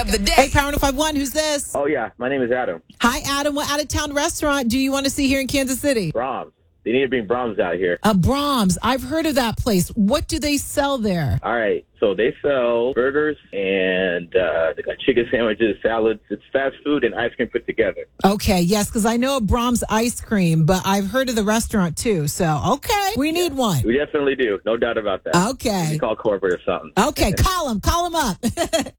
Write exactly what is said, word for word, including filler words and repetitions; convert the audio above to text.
Of the day. Hey, Power five one, who's this? Oh, yeah. My name is Adam. Hi, Adam. What out-of-town restaurant do you want to see here in Kansas City? Brahms. They need to bring Brahms out here. Uh, Brahms. I've heard of that place. What do they sell there? All right. So they sell burgers and uh, they got chicken sandwiches, salads. It's fast food and ice cream put together. Okay. Yes, because I know of Brahms ice cream, but I've heard of the restaurant too. So, okay. We need one. We definitely do. No doubt about that. Okay. You call corporate or something. Okay. Call them. Call them up.